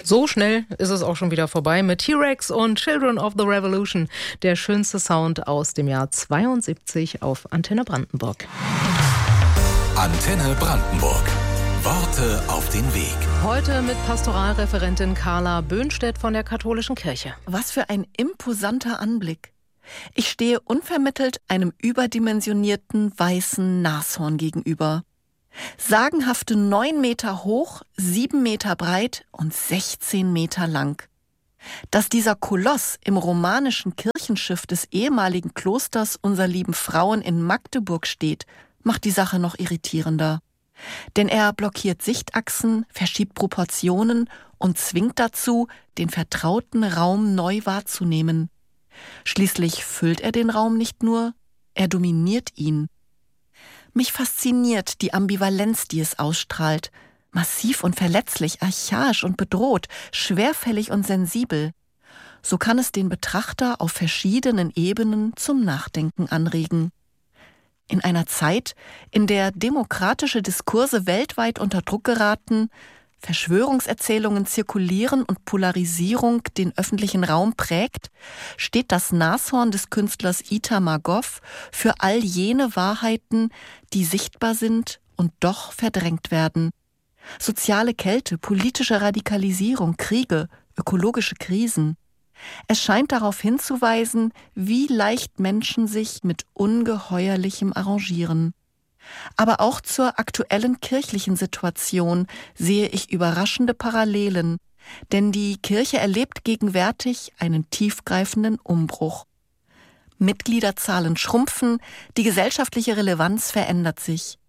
So schnell ist es auch schon wieder vorbei mit T-Rex und Children of the Revolution. Der schönste Sound aus dem Jahr 72 auf Antenne Brandenburg. Antenne Brandenburg. Worte auf den Weg. Heute mit Pastoralreferentin Carla Böhnstedt von der Katholischen Kirche. Was für ein imposanter Anblick. Ich stehe unvermittelt einem überdimensionierten weißen Nashorn gegenüber. Sagenhafte 9 Meter hoch, 7 Meter breit und 16 Meter lang. Dass dieser Koloss im romanischen Kirchenschiff des ehemaligen Klosters Unser Lieben Frauen in Magdeburg steht, macht die Sache noch irritierender. Denn er blockiert Sichtachsen, verschiebt Proportionen und zwingt dazu, den vertrauten Raum neu wahrzunehmen. Schließlich füllt er den Raum nicht nur, er dominiert ihn. Mich fasziniert die Ambivalenz, die es ausstrahlt. Massiv und verletzlich, archaisch und bedroht, schwerfällig und sensibel. So kann es den Betrachter auf verschiedenen Ebenen zum Nachdenken anregen. In einer Zeit, in der demokratische Diskurse weltweit unter Druck geraten, Verschwörungserzählungen zirkulieren und Polarisierung den öffentlichen Raum prägt, steht das Nashorn des Künstlers Itamar Goff für all jene Wahrheiten, die sichtbar sind und doch verdrängt werden. Soziale Kälte, politische Radikalisierung, Kriege, ökologische Krisen. Es scheint darauf hinzuweisen, wie leicht Menschen sich mit Ungeheuerlichem arrangieren. Aber auch zur aktuellen kirchlichen Situation sehe ich überraschende Parallelen, denn die Kirche erlebt gegenwärtig einen tiefgreifenden Umbruch. Mitgliederzahlen schrumpfen, die gesellschaftliche Relevanz verändert sich.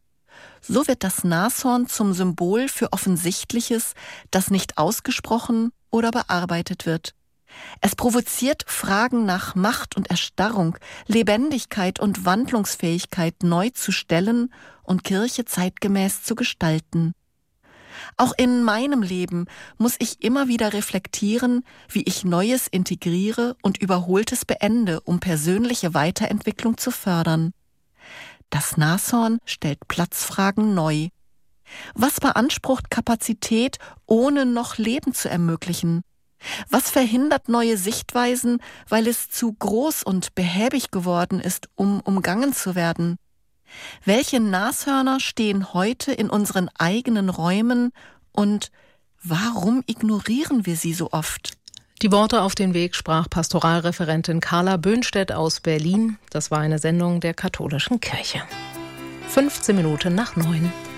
So wird das Nashorn zum Symbol für Offensichtliches, das nicht ausgesprochen oder bearbeitet wird. Es provoziert Fragen nach Macht und Erstarrung, Lebendigkeit und Wandlungsfähigkeit neu zu stellen und Kirche zeitgemäß zu gestalten. Auch in meinem Leben muss ich immer wieder reflektieren, wie ich Neues integriere und Überholtes beende, um persönliche Weiterentwicklung zu fördern. Das Nashorn stellt Platzfragen neu. Was beansprucht Kapazität, ohne noch Leben zu ermöglichen? Was verhindert neue Sichtweisen, weil es zu groß und behäbig geworden ist, um umgangen zu werden? Welche Nashörner stehen heute in unseren eigenen Räumen und warum ignorieren wir sie so oft? Die Worte auf den Weg sprach Pastoralreferentin Carla Böhnstedt aus Berlin. Das war eine Sendung der Katholischen Kirche. 15 Minuten nach 9.